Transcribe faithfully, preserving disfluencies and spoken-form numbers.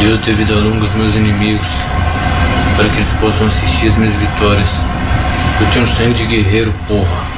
Deus dê vida longa aos meus inimigos, para que eles possam assistir as minhas vitórias. Eu tenho sangue de guerreiro, porra.